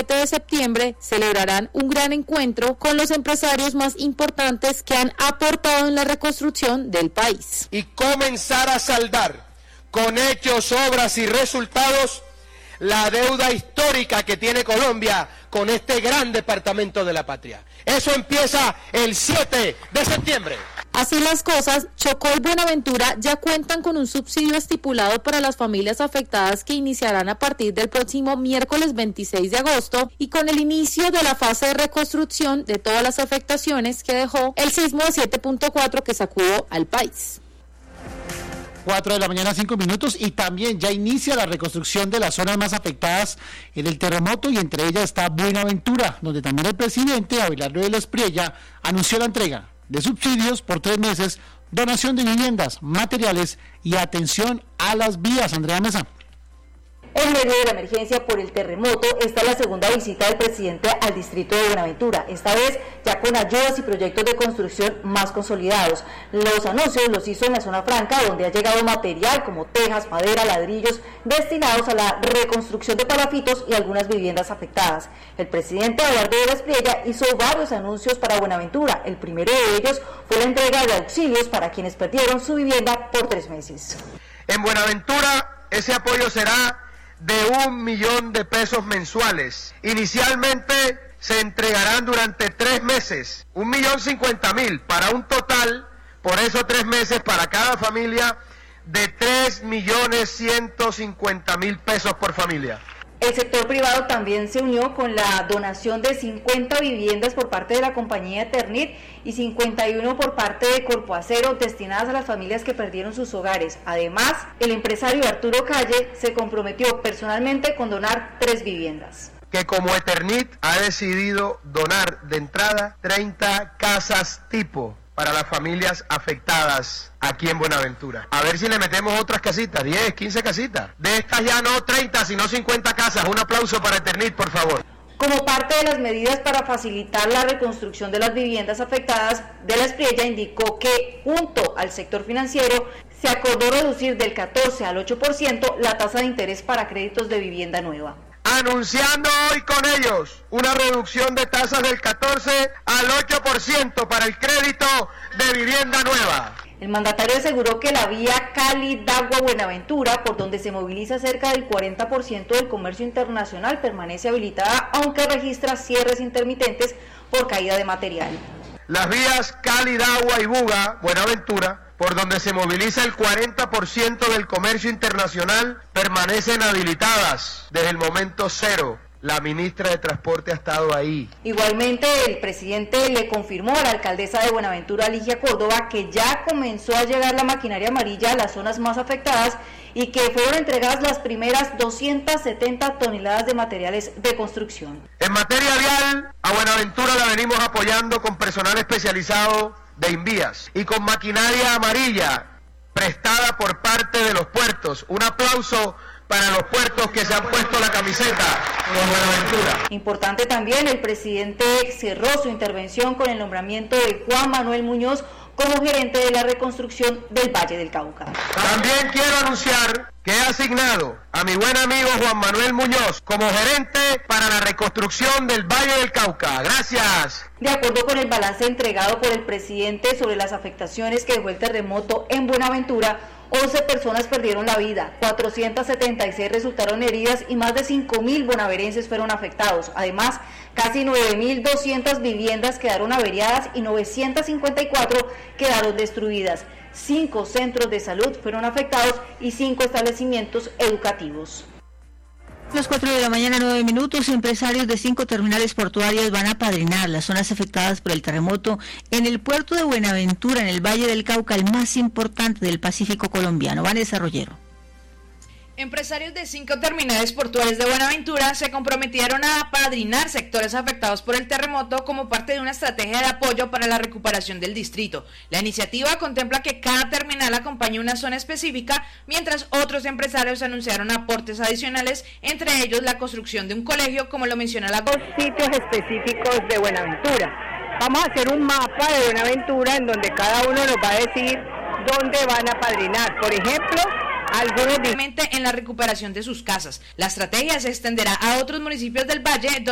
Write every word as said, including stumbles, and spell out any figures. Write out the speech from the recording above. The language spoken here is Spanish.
siete de septiembre celebrarán un gran encuentro con los empresarios más importantes que han aportado en la reconstrucción del país. Y comenzar a saldar con hechos, obras y resultados la deuda histórica que tiene Colombia con este gran departamento de la patria. Eso empieza el siete de septiembre. Así las cosas, Chocó y Buenaventura ya cuentan con un subsidio estipulado para las familias afectadas que iniciarán a partir del próximo miércoles veintiséis de agosto y con el inicio de la fase de reconstrucción de todas las afectaciones que dejó el sismo de siete punto cuatro que sacudió al país. cuatro de la mañana, cinco minutos, y también ya inicia la reconstrucción de las zonas más afectadas en el terremoto, y entre ellas está Buenaventura, donde también el presidente Abelardo de la Espriella anunció la entrega de subsidios por tres meses, donación de viviendas, materiales y atención a las vías. Andrea Mesa. En medio de la emergencia por el terremoto está la segunda visita del presidente al distrito de Buenaventura, esta vez ya con ayudas y proyectos de construcción más consolidados. Los anuncios los hizo en la zona franca, donde ha llegado material como tejas, madera, ladrillos, destinados a la reconstrucción de palafitos y algunas viviendas afectadas. El presidente Abelardo de la Espriella hizo varios anuncios para Buenaventura. El primero de ellos fue la entrega de auxilios para quienes perdieron su vivienda por tres meses. En Buenaventura ese apoyo será de un millón de pesos mensuales. Inicialmente se entregarán durante tres meses, un millón cincuenta mil, para un total, por esos tres meses, para cada familia, de tres millones ciento cincuenta mil pesos por familia. El sector privado también se unió con la donación de cincuenta viviendas por parte de la compañía Eternit y cincuenta y uno por parte de Corpoacero, destinadas a las familias que perdieron sus hogares. Además, el empresario Arturo Calle se comprometió personalmente con donar tres viviendas. Que como Eternit ha decidido donar de entrada treinta casas tipo para las familias afectadas aquí en Buenaventura. A ver si le metemos otras casitas, diez, quince casitas. De estas ya no treinta, sino cincuenta casas. Un aplauso para Eternit, por favor. Como parte de las medidas para facilitar la reconstrucción de las viviendas afectadas, de la Espriella indicó que, junto al sector financiero, se acordó reducir del catorce al ocho por ciento la tasa de interés para créditos de vivienda nueva. Anunciando hoy con ellos una reducción de tasas del catorce al ocho por ciento para el crédito de vivienda nueva. El mandatario aseguró que la vía Cali-Dagua-Buenaventura, por donde se moviliza cerca del cuarenta por ciento del comercio internacional, permanece habilitada, aunque registra cierres intermitentes por caída de material. Las vías Cali-Dagua y Buga, Buenaventura, por donde se moviliza el cuarenta por ciento del comercio internacional, permanecen habilitadas desde el momento cero. La ministra de Transporte ha estado ahí. Igualmente, el presidente le confirmó a la alcaldesa de Buenaventura, Ligia Córdoba, que ya comenzó a llegar la maquinaria amarilla a las zonas más afectadas y que fueron entregadas las primeras doscientas setenta toneladas de materiales de construcción. En materia vial, a Buenaventura la venimos apoyando con personal especializado de Invías y con maquinaria amarilla prestada por parte de los puertos. Un aplauso para los puertos que se han puesto la camiseta de Buenaventura. Importante también, el presidente cerró su intervención con el nombramiento de Juan Manuel Muñoz como gerente de la reconstrucción del Valle del Cauca. También quiero anunciar que he asignado a mi buen amigo Juan Manuel Muñoz como gerente para la reconstrucción del Valle del Cauca. Gracias. De acuerdo con el balance entregado por el presidente sobre las afectaciones que dejó el terremoto en Buenaventura, once personas perdieron la vida, cuatrocientas setenta y seis resultaron heridas y más de cinco mil bonaverenses fueron afectados. Además, casi nueve mil doscientas viviendas quedaron averiadas y novecientas cincuenta y cuatro quedaron destruidas. Cinco centros de salud fueron afectados y cinco establecimientos educativos. Las cuatro de la mañana, nueve minutos, empresarios de cinco terminales portuarios van a apadrinar las zonas afectadas por el terremoto en el puerto de Buenaventura, en el Valle del Cauca, el más importante del Pacífico colombiano. Vanessa Rollero. Empresarios de cinco terminales portuarios de Buenaventura se comprometieron a apadrinar sectores afectados por el terremoto como parte de una estrategia de apoyo para la recuperación del distrito. La iniciativa contempla que cada terminal acompañe una zona específica, mientras otros empresarios anunciaron aportes adicionales, entre ellos la construcción de un colegio, como lo menciona la... Dos sitios específicos de Buenaventura. Vamos a hacer un mapa de Buenaventura en donde cada uno nos va a decir dónde van a apadrinar. Por ejemplo, algunos en la recuperación de sus casas. La estrategia se extenderá a otros municipios del valle,